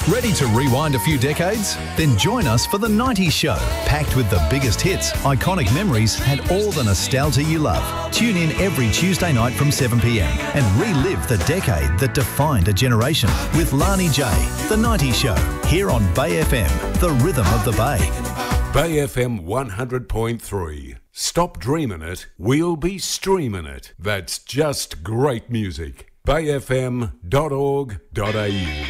Ready to rewind a few decades? Then join us for The 90s Show, packed with the biggest hits, iconic memories and all the nostalgia you love. Tune in every Tuesday night from 7pm and relive the decade that defined a generation with Lani J. The 90s Show, here on Bay FM, the rhythm of the Bay. Bay FM 100.3. Stop dreaming it, we'll be streaming it. That's just great music. bayfm.org.au